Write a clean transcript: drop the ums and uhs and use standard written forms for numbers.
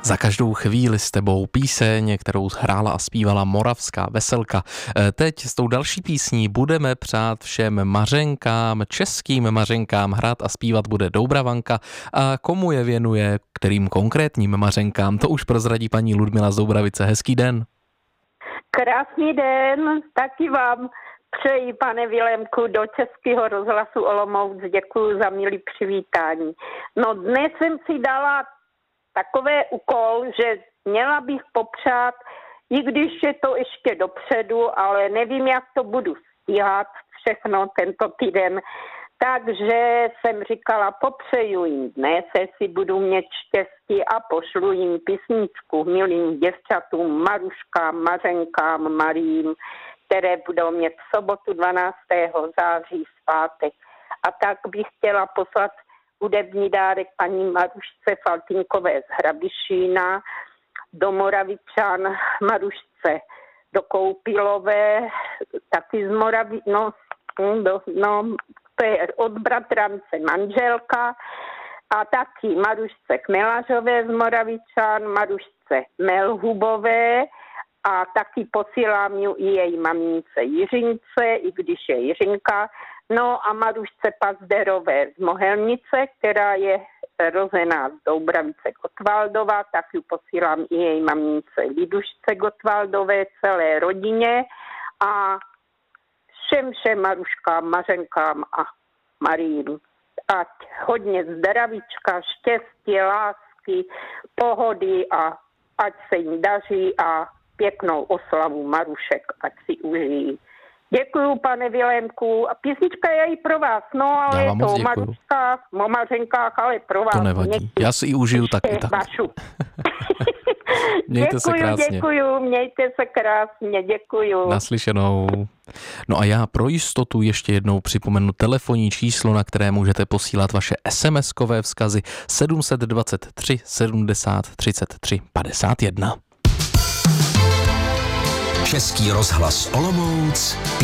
Za každou chvíli s tebou píseň, kterou hrála a zpívala Moravská veselka. Teď s tou další písní budeme přát všem mařenkám, českým mařenkám. Hrát a zpívat bude Doubravanka. A komu je věnuje, kterým konkrétním mařenkám, to už prozradí paní Ludmila z Doubravice. Hezký den. Krásný den, taky vám přeji, pane Vilémku, do Českého rozhlasu Olomouc. Děkuji za milý přivítání. No, dnes jsem si dala takové úkol, že měla bych popřát, i když je to ještě dopředu, ale nevím, jak to budu stíhat všechno tento týden. Takže jsem říkala, popřeju jim dnes, jestli budu mít štěstí a pošlu jim písničku milým děvčatům, Maruškám, Mařenkám, Marím, které budou mít v sobotu 12. září svátek. A tak bych chtěla poslat hudební dárek paní Marušce Faltýnkové z Hrabišína, do Moravičan Marušce do Koupilové, taky z to je od bratrance manželka, a taky Marušce Chmelařové z Moravičan, Marušce Melhubové, a taky posílám ju i její mamince Jiřince, i když je Jiřinka, no a Marušce Pazderové z Mohelnice, která je rozená z Doubravice Gottwaldova, tak ju posílám i její mamince Lidušce Gottwaldové, celé rodině a všem Maruškám, Mařenkám a Marím. Ať hodně zdravíčka, štěstí, lásky, pohody a ať se jim daří a pěknou oslavu Marušek, ať si užijí. Děkuju, pane Vilémku. A písnička je i pro vás, no, ale je to o Maruškách, o Mařenkách, ale pro vás. To nevadí, já si ji užiju taky. Tak. Mějte se krásně. Děkuju, mějte se krásně, děkuju. Naslyšenou. No a já pro jistotu ještě jednou připomenu telefonní číslo, na které můžete posílat vaše SMS-kové vzkazy 723 70 33 51. Český rozhlas Olomouc.